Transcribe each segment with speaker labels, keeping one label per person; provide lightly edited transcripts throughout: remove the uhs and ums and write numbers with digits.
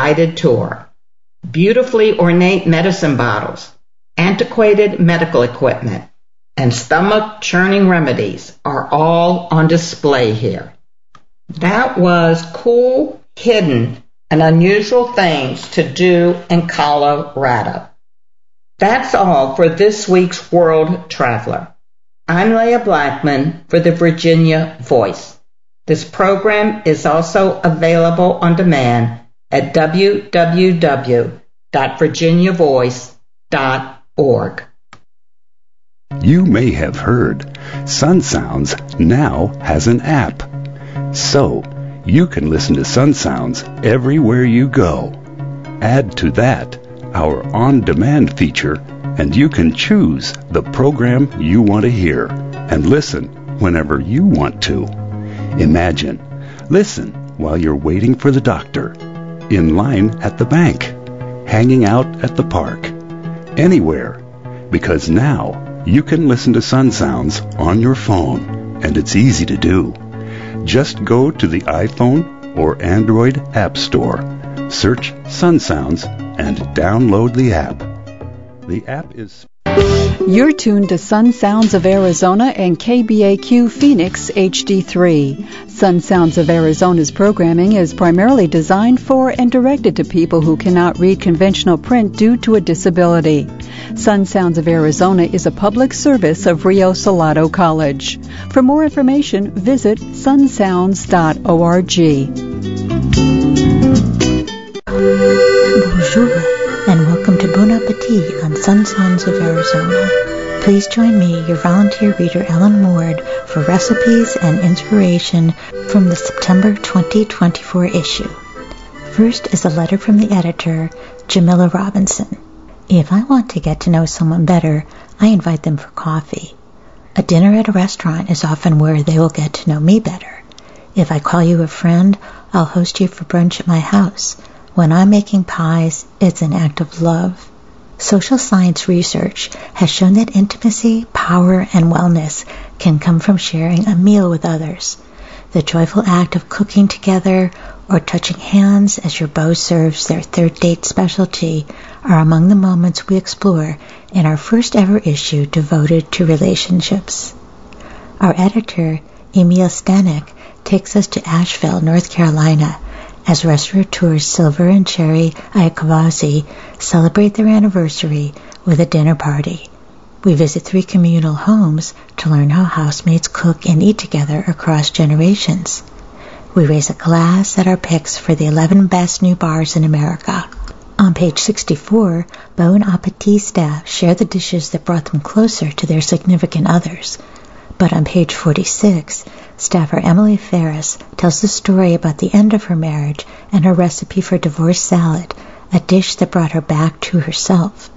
Speaker 1: guided tour. Beautifully ornate medicine bottles, antiquated medical equipment, and stomach-churning remedies are all on display here. That was cool, hidden, and unusual things to do in Colorado. That's all for this week's World Traveler. I'm Leah Blackman for the Virginia Voice. This program is also available on demand at www.virginiavoice.org.
Speaker 2: You may have heard Sun Sounds now has an app. So, you can listen to Sun Sounds everywhere you go. Add to that our on-demand feature, and you can choose the program you want to hear and listen whenever you want to. Imagine, listen while you're waiting for the doctor, in line at the bank, hanging out at the park, anywhere, because now you can listen to Sun Sounds on your phone, and it's easy to do. Just go to the iPhone or Android App Store, search Sun Sounds, and download the app. The app is...
Speaker 3: You're tuned to Sun Sounds of Arizona and KBAQ Phoenix HD3. Sun Sounds of Arizona's programming is primarily designed for and directed to people who cannot read conventional print due to a disability. Sun Sounds of Arizona is a public service of Rio Salado College. For more information, visit sunsounds.org.
Speaker 4: Bonjour, and welcome to Bon Appetit on Sun Sounds of Arizona. Please join me, your volunteer reader Ellen Ward, for recipes and inspiration from the September 2024 issue. First is a letter from the editor, Jamila Robinson. If I want to get to know someone better, I invite them for coffee. A dinner at a restaurant is often where they will get to know me better. If I call you a friend, I'll host you for brunch at my house. When I'm making pies, it's an act of love. Social science research has shown that intimacy, power, and wellness can come from sharing a meal with others. The joyful act of cooking together or touching hands as your beau serves their third date specialty are among the moments we explore in our first ever issue devoted to relationships. Our editor, Emil Stanek, takes us to Asheville, North Carolina, as restaurateurs Silver and Cherry Iacovazzi celebrate their anniversary with a dinner party. We visit 3 communal homes to learn how housemates cook and eat together across generations. We raise a glass at our picks for the 11 best new bars in America. On page 64, Bon Appetit staff share the dishes that brought them closer to their significant others. But on page 46, staffer Emily Ferris tells the story about the end of her marriage and her recipe for divorce salad, a dish that brought her back to herself.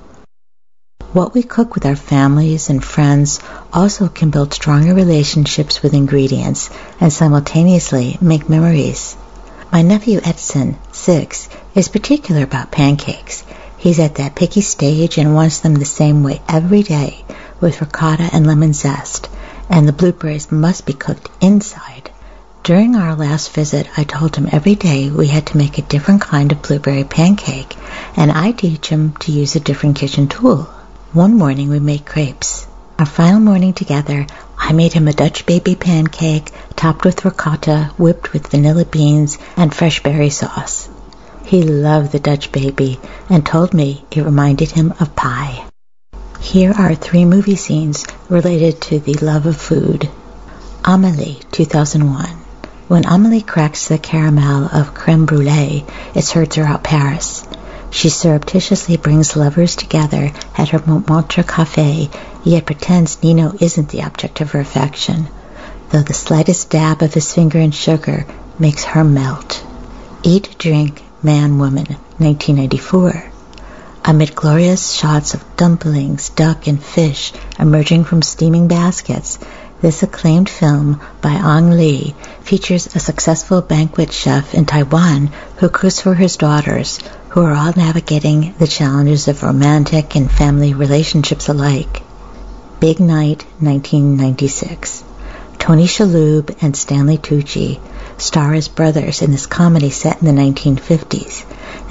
Speaker 4: What we cook with our families and friends also can build stronger relationships with ingredients and simultaneously make memories. My nephew Edson, 6, is particular about pancakes. He's at that picky stage and wants them the same way every day, with ricotta and lemon zest, and the blueberries must be cooked inside. During our last visit, I told him every day we had to make a different kind of blueberry pancake, and I teach him to use a different kitchen tool. One morning we made crepes. Our final morning together, I made him a Dutch baby pancake topped with ricotta, whipped with vanilla beans and fresh berry sauce. He loved the Dutch baby and told me it reminded him of pie. Here are 3 movie scenes related to the love of food. Amélie, 2001. When Amélie cracks the caramel of crème brûlée, it's heard throughout Paris. She surreptitiously brings lovers together at her Montmartre cafe, yet pretends Nino isn't the object of her affection, though the slightest dab of his finger in sugar makes her melt. Eat, Drink, Man, Woman, 1994. Amid glorious shots of dumplings, duck, and fish emerging from steaming baskets, this acclaimed film by Ang Lee features a successful banquet chef in Taiwan who cooks for his daughters, who are all navigating the challenges of romantic and family relationships alike. Big Night, 1996. Tony Shalhoub and Stanley Tucci star as brothers in this comedy set in the 1950s.